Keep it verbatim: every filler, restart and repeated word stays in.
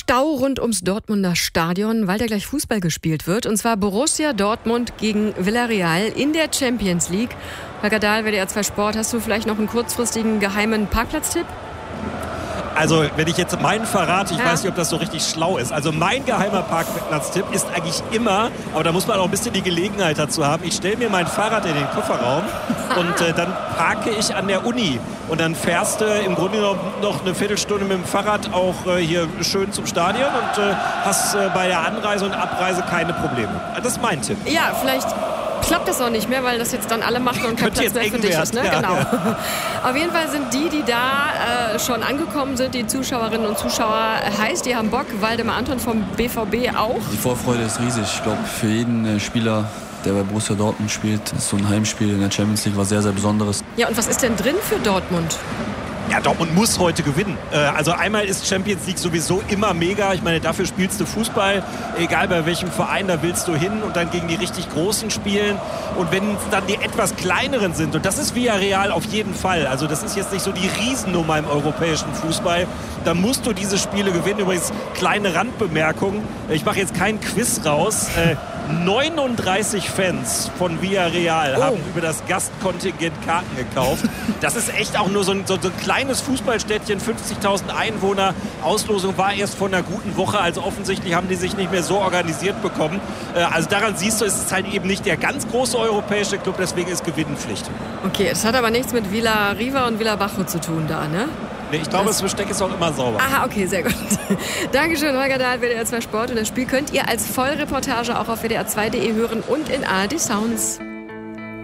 Stau rund ums Dortmunder Stadion, weil da gleich Fußball gespielt wird. Und zwar Borussia Dortmund gegen Villarreal in der Champions League. Holger Dahl, W D R zwei Sport, hast du vielleicht noch einen kurzfristigen geheimen Parkplatztipp? Also, wenn ich jetzt meinen verrate, ich ja. weiß nicht, ob das so richtig schlau ist. Also, mein geheimer Parkplatztipp ist eigentlich immer, aber da muss man auch ein bisschen die Gelegenheit dazu haben, ich stelle mir mein Fahrrad in den Kofferraum und äh, dann parke ich an der Uni. Und dann fährst du äh, im Grunde genommen noch eine Viertelstunde mit dem Fahrrad auch äh, hier schön zum Stadion und äh, hast äh, bei der Anreise und Abreise keine Probleme. Das ist mein Tipp. Ja, vielleicht klappt das auch nicht mehr, weil das jetzt dann alle machen und kein Platz mehr für dich ist. Ne? Ja, genau. Ja. Auf jeden Fall sind die, die da äh, schon angekommen sind, die Zuschauerinnen und Zuschauer, heiß, die haben Bock. Waldemar Anton vom B V B auch. Die Vorfreude ist riesig. Ich glaube, für jeden Spieler, der bei Borussia Dortmund spielt, ist so ein Heimspiel in der Champions League was sehr, sehr Besonderes. Ja, und was ist denn drin für Dortmund? Ja, Dortmund muss heute gewinnen. Also einmal ist Champions League sowieso immer mega. Ich meine, dafür spielst du Fußball, egal bei welchem Verein, da willst du hin und dann gegen die richtig Großen spielen. Und wenn es dann die etwas kleineren sind, und das ist Villarreal auf jeden Fall, also das ist jetzt nicht so die Riesennummer im europäischen Fußball, dann musst du diese Spiele gewinnen. Übrigens, kleine Randbemerkung, ich mache jetzt keinen Quiz raus. neununddreißig Fans von Villarreal oh. haben über das Gastkontingent Karten gekauft. Das ist echt auch nur so ein, so, so ein kleines Fußballstädtchen, fünfzigtausend Einwohner. Auslosung war erst vor einer guten Woche, also offensichtlich haben die sich nicht mehr so organisiert bekommen. Also daran siehst du, es ist halt eben nicht der ganz große europäische Club, deswegen ist Gewinnenpflicht. Okay, es hat aber nichts mit Villa Riva und Villa Bajo zu tun da, ne? Nee, ich glaube, das, das Besteck ist auch immer sauber. Aha, okay, sehr gut. Dankeschön, Holger Dahl, W D R zwei Sport. Und das Spiel könnt ihr als Vollreportage auch auf W D R zwei Punkt de hören und in A R D Sounds.